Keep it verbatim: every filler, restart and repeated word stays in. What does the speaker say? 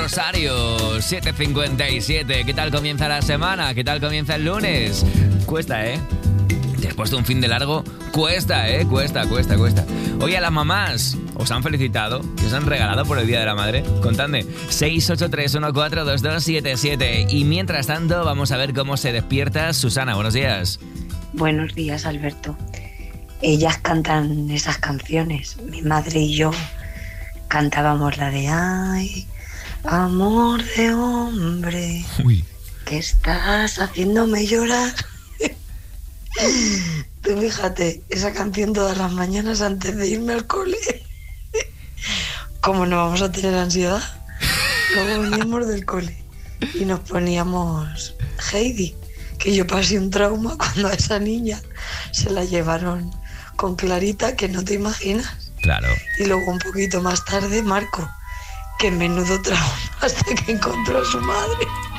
Rosario, siete cincuenta y siete. ¿Qué tal comienza la semana? ¿Qué tal comienza el lunes? Cuesta, ¿eh? Después de un fin de largo, cuesta, ¿eh? Cuesta, cuesta, cuesta. Oye, a las mamás, ¿os han felicitado? ¿Qué os han regalado por el Día de la Madre? Contadme. seis ocho tres uno cuatro dos dos siete siete. Y mientras tanto, vamos a ver cómo se despierta Susana. Buenos días. Buenos días, Alberto. Ellas cantan esas canciones. Mi madre y yo cantábamos la de ay, amor de hombre, Uy. que estás haciéndome llorar. Tú fíjate, esa canción todas las mañanas antes de irme al cole. ¿Cómo no vamos a tener ansiedad? Luego veníamos del cole y nos poníamos Heidi, que yo pasé un trauma cuando a esa niña se la llevaron con Clarita, que no te imaginas. Claro. Y luego un poquito más tarde Marco, que menudo trauma hasta que encontró a su madre.